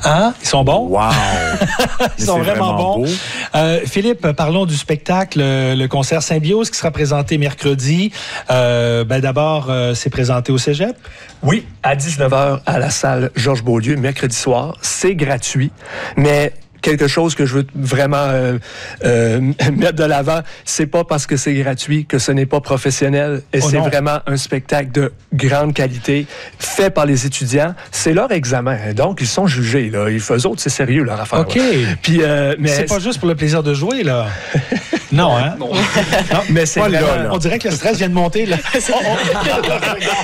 Hein? Ils sont bons? Wow! Ils sont vraiment bons. Philippe, parlons du spectacle, le concert Symbiose qui sera présenté mercredi. D'abord, c'est présenté au Cégep? Oui, à 19h à la salle Georges Beaulieu, mercredi soir. C'est gratuit, mais quelque chose que je veux vraiment mettre de l'avant, c'est pas parce que c'est gratuit que ce n'est pas professionnel. Et c'est vraiment un spectacle de grande qualité, fait par les étudiants. C'est leur examen, donc ils sont jugés. Là. Eux autres, c'est sérieux leur affaire. OK. Puis, mais c'est pas juste pour le plaisir de jouer, là. Non, hein? Non, mais c'est vraiment... On dirait que le stress vient de monter, là.